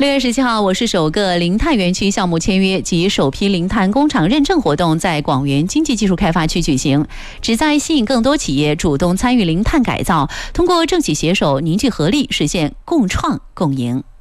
6月17号，我市首个零碳园区项目签约及首批零碳工厂认证活动在广元经济技术开发区举行，旨在吸引更多企业主动参与零碳改造，通过政企携手凝聚合力，实现共创共赢。